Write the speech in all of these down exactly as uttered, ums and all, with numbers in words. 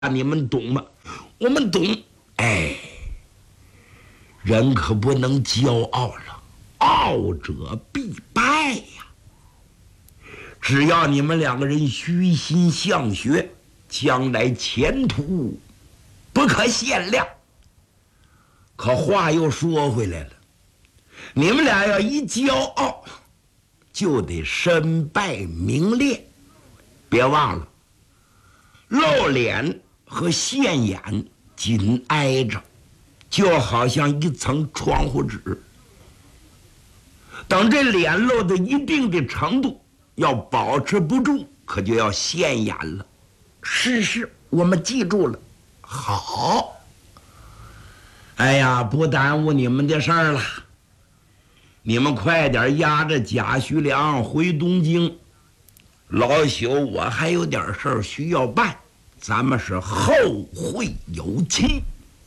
你们懂吗？我们懂。哎，人可不能骄傲了，傲者必败呀。只要你们两个人虚心向学，将来前途不可限量。可话又说回来了，你们俩要一骄傲，就得身败名裂。别忘了，露脸和现眼紧挨着，就好像一层窗户纸。等这脸露到一定的程度，要保持不住，可就要现眼了。是是，我们记住了。好。哎呀，不耽误你们的事儿了。你们快点押着贾徐良回东京。老朽我还有点事儿需要办，咱们是后会有期。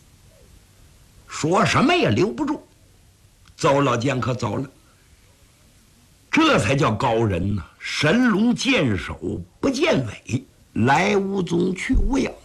说什么也留不住，邹老剑客走了。这才叫高人呢！神龙见首不见尾，来无踪去无影。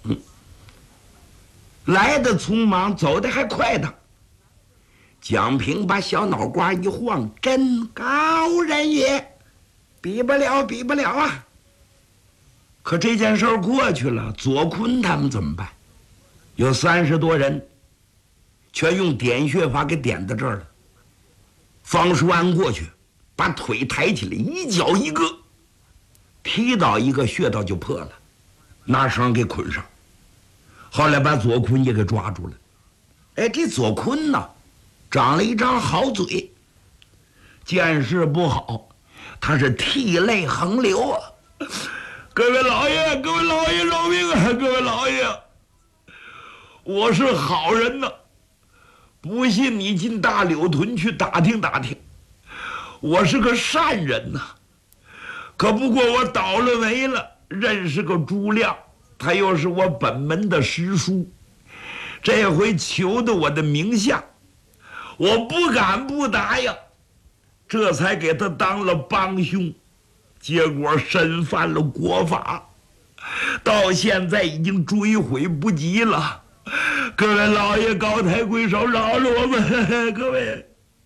来的匆忙，走的还快的。蒋平把小脑瓜一晃，真高人也，比不了，比不了啊！可这件事儿过去了，左坤他们怎么办？有三十多人，全用点穴法给点到这儿了。方叔安过去，把腿抬起来，一脚一个，踢倒一个穴道就破了，拿绳给捆上。后来把左坤也给抓住了。哎，这左坤呢，长了一张好嘴，见识不好，他是涕泪横流啊！各位老爷，各位老爷饶命啊！各位老爷，我是好人呐，不信你进大柳屯去打听打听，我是个善人呐。可不过我倒了霉了，认识个朱亮，他又是我本门的师叔，这回求的我的名下，我不敢不答应，这才给他当了帮凶，结果身犯了国法，到现在已经追悔不及了。各位老爷高抬贵手，饶了我们！各位，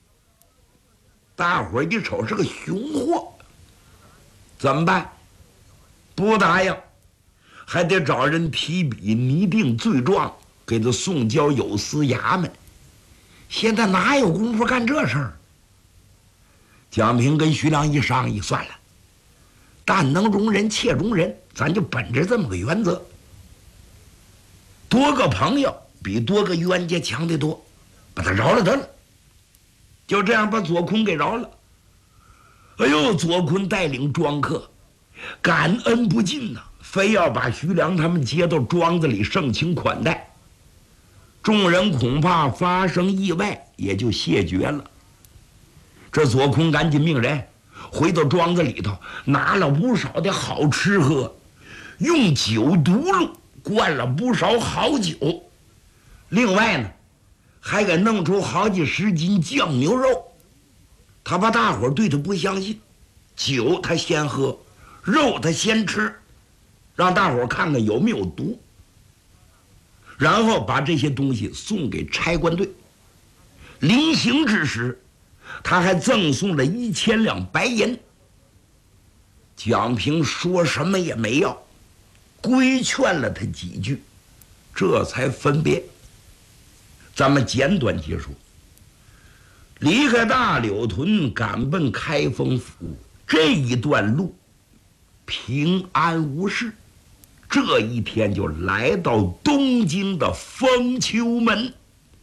大伙儿一瞅是个熊货，怎么办？不答应，还得找人提笔拟定罪状，给他送交有司衙门。现在哪有功夫干这事儿？蒋平跟徐良一商议，算了，但能容人且容人，咱就本着这么个原则。多个朋友比多个冤家强得多，把他饶了得了。就这样把左坤给饶了。哎呦，左坤带领庄客，感恩不尽呐、啊，非要把徐良他们接到庄子里盛情款待。众人恐怕发生意外，也就谢绝了。这左坤赶紧命人回到庄子里头，拿了不少的好吃喝，用酒毒露灌了不少好酒，另外呢，还给弄出好几十斤酱牛肉。他怕大伙儿对他不相信，酒他先喝，肉他先吃，让大伙儿看看有没有毒，然后把这些东西送给差官队。临行之时，他还赠送了一千两白银。蒋平说什么也没要，规劝了他几句，这才分别。咱们简短结束。离开大柳屯，赶奔开封府，这一段路平安无事。这一天就来到东京的丰丘门。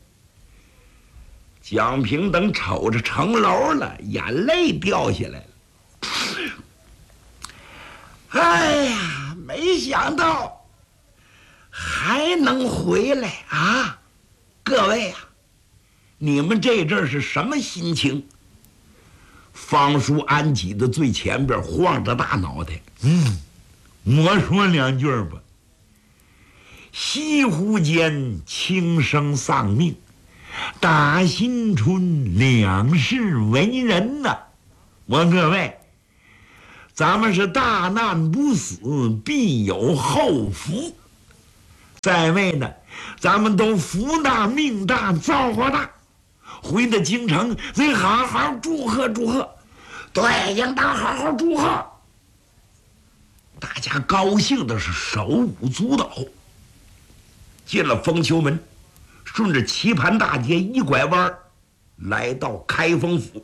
蒋平等瞅着城楼了，眼泪掉下来了。哎呀，没想到还能回来啊！各位啊，你们这阵是什么心情？方叔安挤在最前边，晃着大脑袋。嗯，我说两句吧。西湖间轻生丧命，大新春两世为人呐、啊！我各位，咱们是大难不死，必有后福。 在位呢，咱们都福大命大造化大，回到京城得好好祝贺祝贺。对，应当好好祝贺。大家高兴的是手舞足蹈。进了丰丘门，顺着棋盘大街一拐弯，来到开封府。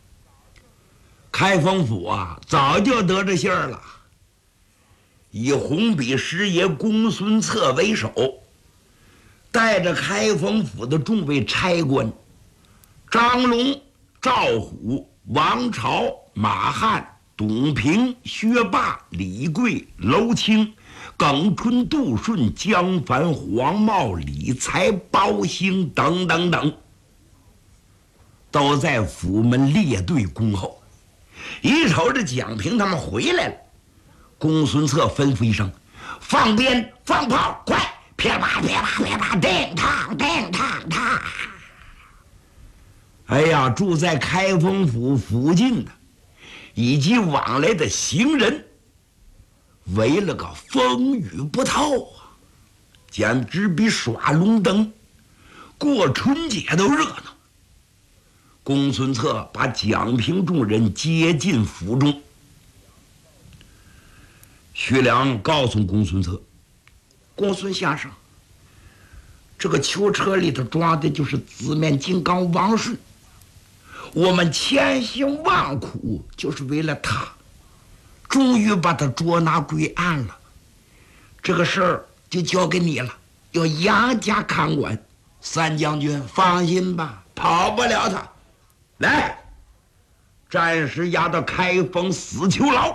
开封府啊，早就得着信儿了。以红笔师爷公孙策为首，带着开封府的众位差官，张龙、赵虎、王朝、马汉、董平、薛霸、李贵、娄清、耿春、杜顺、江凡、黄茂、李才、包兴等等等，都在府门列队恭候。一瞅着蒋平他们回来了，公孙策吩咐一声：“放鞭，放炮，快！噼啪噼啪噼啪，叮当叮当当！”哎呀，住在开封府附近的以及往来的行人，围了个风雨不透啊，简直比耍龙灯、过春节都热闹。公孙策把蒋平众人接进府中。徐良告诉公孙策：“公孙先生，这个囚车里头装的就是紫面金刚王顺，我们千辛万苦就是为了他，终于把他捉拿归案了。这个事儿就交给你了，要严加看管。三将军放心吧，跑不了他。来，暂时押到开封死囚牢。”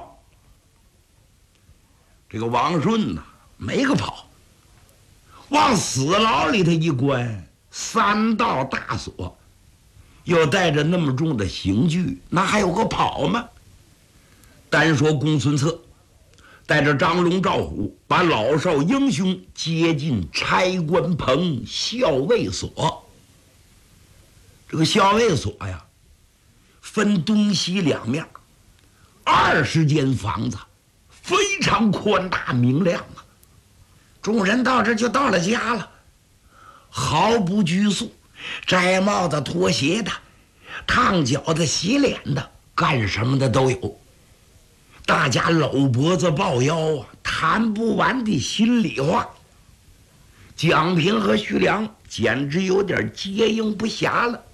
这个王顺呐、啊，没个跑，往死牢里头一关，三道大锁，又带着那么重的刑具，那还有个跑吗？单说公孙策带着张龙、赵虎，把老少英雄接进差官棚校尉所。这个校尉所呀，分东西两面，二十间房子，非常宽大明亮啊。众人到这就到了家了，毫不拘束，摘帽子、脱鞋的，烫脚的、洗脸的，干什么的都有。大家搂脖子抱腰啊，谈不完的心里话。蒋平和徐良简直有点接应不暇了。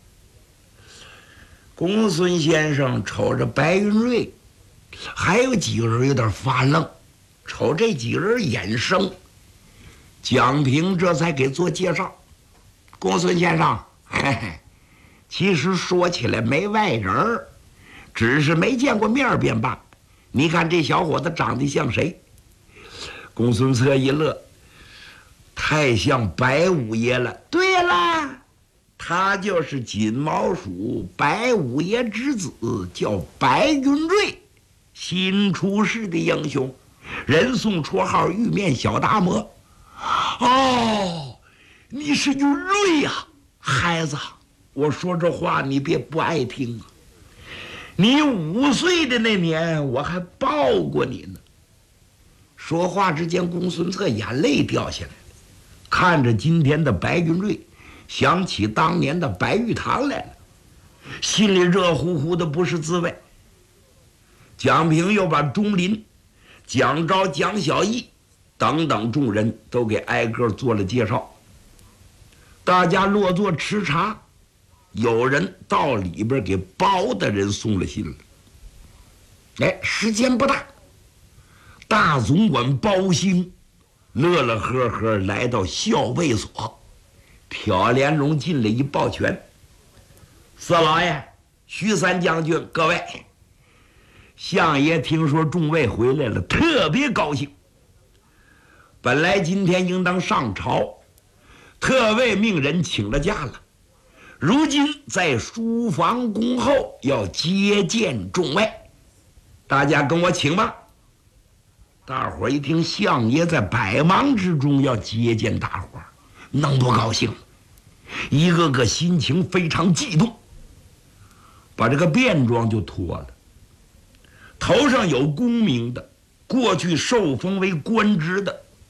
公孙先生瞅着白云瑞，还有几个人有点发愣，瞅这几个人眼生。蒋平这才给做介绍：“公孙先生，嘿嘿，其实说起来没外人，只是没见过面便罢。你看这小伙子长得像谁？”公孙策一乐：“太像白五爷了。对了，他就是锦毛鼠白五爷之子，叫白云瑞，新出世的英雄，人送绰号玉面小达摩。哦，你是云瑞呀、啊，孩子，我说这话你别不爱听啊。你五岁的那年，我还抱过你呢。”说话之间，公孙策眼泪掉下来了，看着今天的白云瑞，想起当年的白玉堂来了，心里热乎乎的，不是滋味。蒋平又把钟林、蒋昭、蒋小义等等众人都给挨个做了介绍。大家落座吃茶，有人到里边给包大人送了信了。哎，时间不大，大总管包兴乐乐呵呵来到校尉所，挑帘笼进来一抱拳：“四老爷、徐三将军，各位，相爷听说众位回来了，特别高兴。本来今天应当上朝，特为命人请了假了，如今在书房恭候，要接见众位，大家跟我请吧。”大伙儿一听相爷在百忙之中要接见大伙儿，能多高兴？一个个心情非常激动，把这个便装就脱了，头上有功名的，过去受封为官职的，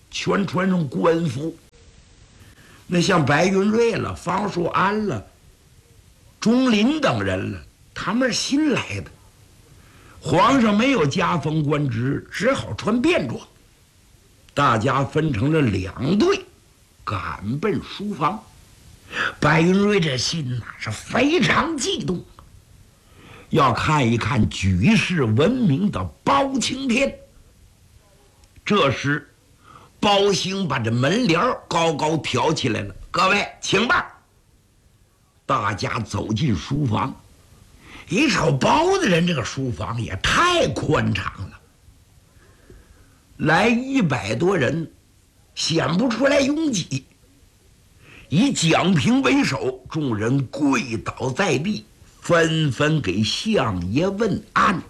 全穿上官服。那像白云瑞了、方树安了、钟林等人了，他们是新来的。皇上没有加封官职，只好穿便装。大家分成了两队，赶奔书房。白云瑞这心呐、啊、是非常激动，要看一看举世闻名的包青天。这时包兴把这门帘高高挑起来了，各位请吧。大家走进书房，一瞅包大人这个书房也太宽敞了，来一百多人显不出来拥挤。以蒋平为首，众人跪倒在地，纷纷给相爷问安。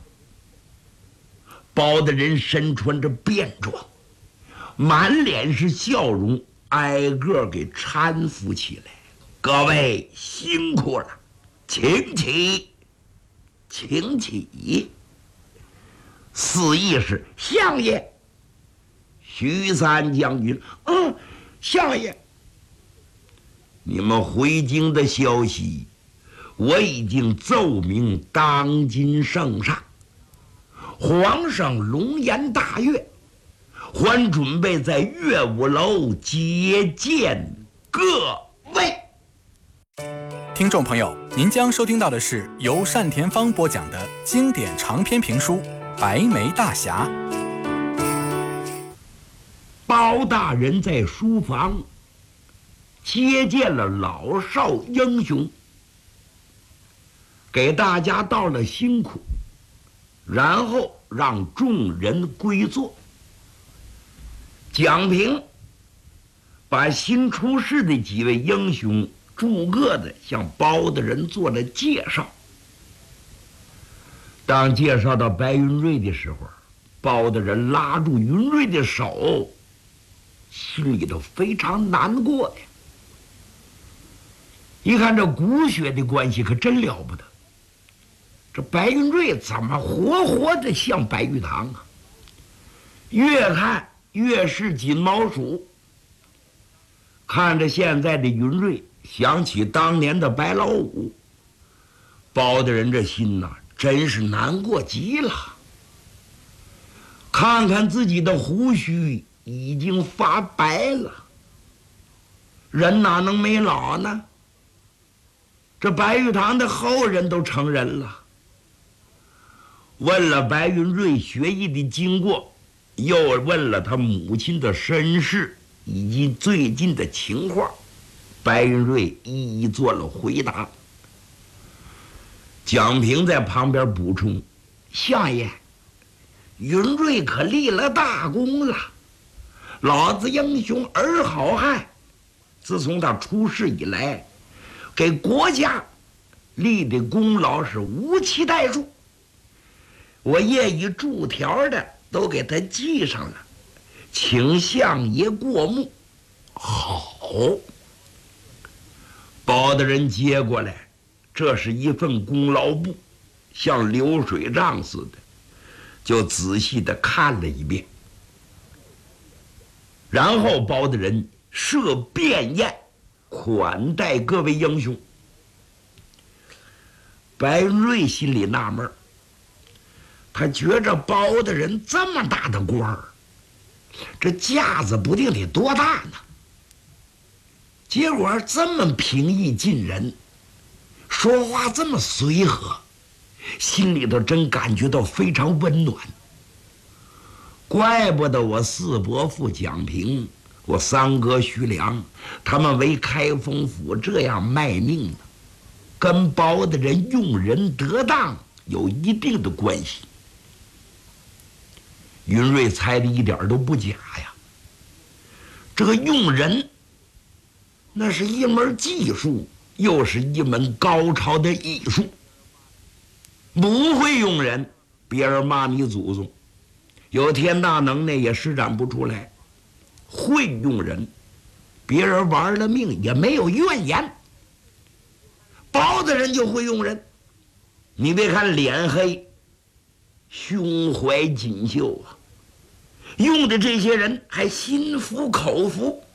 包大人身穿着便装，满脸是笑容，挨个给搀扶起来。各位辛苦了，请起，请起。肆意是相爷。徐三将军，嗯，相爷。你们回京的消息，我已经奏明当今圣上，皇上龙颜大悦，还准备在乐舞楼接见各位。 听众朋友，您将收听到的是由单田芳播讲的经典长篇评书《白眉大侠》。 包大人在书房接见了老少英雄，给大家道了辛苦，然后让众人归坐。蒋平把新出世的几位英雄逐个的向包大人做了介绍。当介绍到白云瑞的时候，包大人拉住云瑞的手，心里头非常难过呀。一看这骨血的关系可真了不得，这白云瑞怎么活活的像白玉堂啊？越看越是紧毛鼠。看着现在的云瑞，想起当年的白老五，包大人这心呐、啊，真是难过极了。看看自己的胡须已经发白了，人哪能没老呢？这白玉堂的后人都成人了。问了白云瑞学艺的经过，又问了他母亲的身世以及最近的情况，白云瑞一一做了回答。蒋平在旁边补充：相爷，云瑞可立了大功了，老子英雄儿好汉，自从他出世以来，给国家立的功劳是无其代数，我业已铸条的都给他记上了，请相爷过目。好，包大人接过来，这是一份功劳簿，像流水账似的，就仔细的看了一遍。然后包大人设便宴款待各位英雄。白云瑞心里纳闷，他觉着包大人这么大的官儿，这架子不定得多大呢？结果这么平易近人，说话这么随和，心里头真感觉到非常温暖。怪不得我四伯父蒋平，我三哥徐良，他们为开封府这样卖命呢，跟包大人用人得当有一定的关系。云瑞猜的一点都不假呀，这个用人那是一门技术，又是一门高超的艺术。不会用人，别人骂你祖宗，有天大能耐也施展不出来；会用人，别人玩了命也没有怨言。包大人就会用人，你别看脸黑，胸怀锦绣啊， 用的这些人还心服口服，